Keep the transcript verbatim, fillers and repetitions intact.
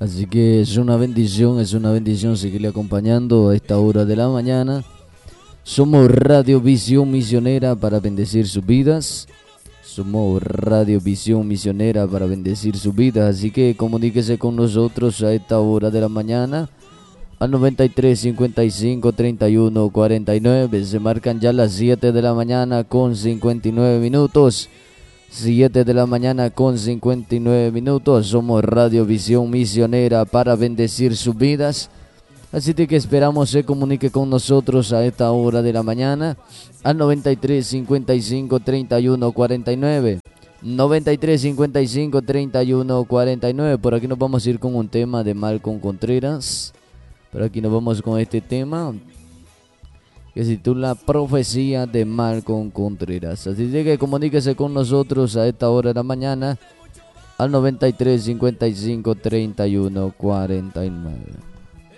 Así que es una bendición, es una bendición seguirle acompañando a esta hora de la mañana. Somos Radio Visión Misionera para bendecir sus vidas. Somos Radio Visión Misionera para bendecir sus vidas. Así que comuníquese con nosotros a esta hora de la mañana al noventa y tres, cincuenta y cinco, treinta y uno, cuarenta y nueve. Se marcan ya las siete de la mañana con cincuenta y nueve minutos. siete de la mañana con cincuenta y nueve minutos. Somos Radio Visión Misionera para bendecir sus vidas. Así que esperamos se comunique con nosotros a esta hora de la mañana al noventa y tres, cincuenta y cinco, treinta y uno, cuarenta y nueve. noventa y tres, cincuenta y cinco, treinta y uno, cuarenta y nueve. Por aquí nos vamos a ir con un tema de Malcolm Contreras. Por aquí nos vamos con este tema que se titula Profecía de Malcolm Contreras. Así que comuníquese con nosotros a esta hora de la mañana al noventa y tres, cincuenta y cinco, treinta y uno, cuarenta y nueve.